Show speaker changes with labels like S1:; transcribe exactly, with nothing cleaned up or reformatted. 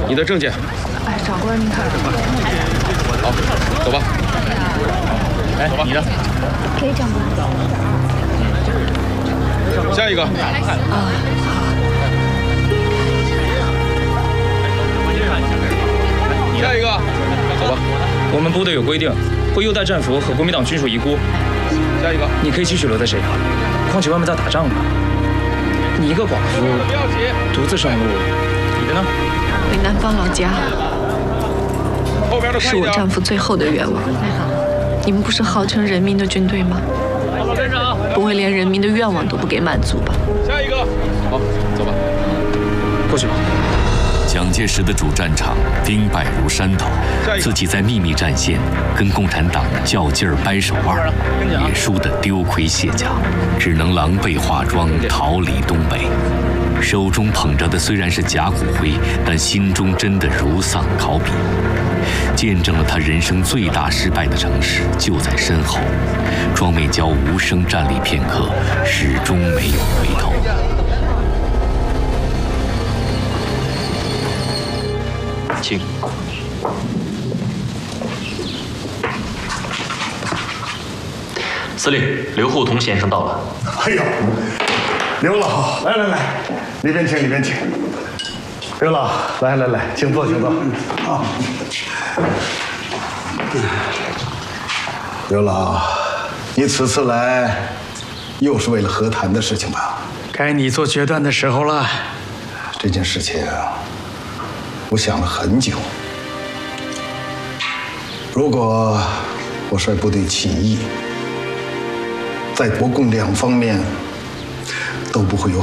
S1: 你的证件。
S2: 哎，长官您看。
S1: 好，走吧。
S3: 哎，你的。
S2: 可以，长官。
S1: 下一个。
S2: 啊。
S1: 下一个。走吧。
S3: 我们部队有规定，会优待战俘和国民党军属遗孤。
S1: 下一个。
S3: 你可以继续留在沈阳，况且外面在打仗呢。你一个寡妇，独自上路，你的呢？
S2: 回南方老家，是我丈夫最后的愿望。你们不是号称人民的军队吗？不会连人民的愿望都不给满足吧？
S1: 下一个。好，走吧。
S3: 过去吧。
S4: 蒋介石的主战场兵败如山倒，自己在秘密战线跟共产党较劲儿掰手腕，也输得丢盔卸甲，只能狼狈化妆逃离东北。手中捧着的虽然是假骨灰，但心中真的如丧考妣。见证了他人生最大失败的城市就在身后，庄美娇无声站立片刻，始终没有回头。请。
S5: 司令，刘厚同先生到了。
S6: 哎呦，刘老，来来来，里边请，里边请。刘老，来来来，请坐，请坐。好。刘老，你此次来，又是为了和谈的事情吧？
S7: 该你做决断的时候了。
S6: 这件事情，我想了很久。如果我率部队起义，在国共两方面都不会有